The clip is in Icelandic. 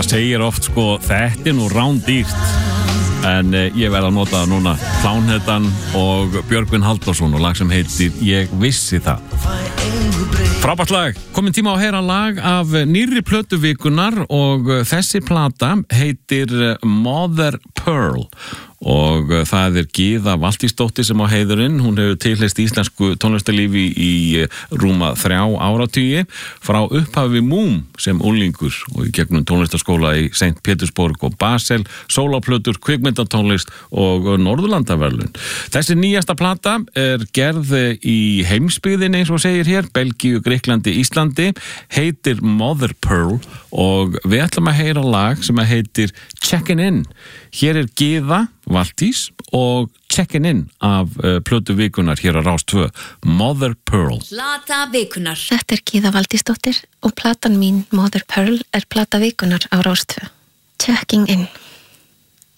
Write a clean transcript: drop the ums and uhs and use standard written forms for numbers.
maður segir oft sko, þetta nú rándýrt en ég verð að nota núna Klánhettan og Björgvin Halldórsson og lag sem heitir Ég vissi það. Frábært lag, komin tíma á að heyra lag af nýrri plötu vikunar og þessi plata heitir Mother Pearl og það Gyða Valtýsdóttir sem á heiðurinn. Hún hefur tilheyrt íslensku tónlistarlífi í rúma 3 áratugi frá upphafi Múm sem unglingur og í gegnum tónlistarskóla í St. Petersburg og Basel, sólaplötur, kvikmyndatónlist og Norðurlandaverðlaun. Þessi nýjasta plata gerð í heimsbyggðinni eins og segir hér, Belgíu, Grikklandi, Íslandi, heitir Mother Pearl og við ætlum að heyra lag sem heitir Checkin' In. Hér Gyða Valtýs og Checkin' In af plötu vikunar hér á Rás 2, Mother Pearl. Plata vikunar. Þetta Gyða Valtýsdóttir og platan mín Mother Pearl plata vikunar á Rás 2. Checking In.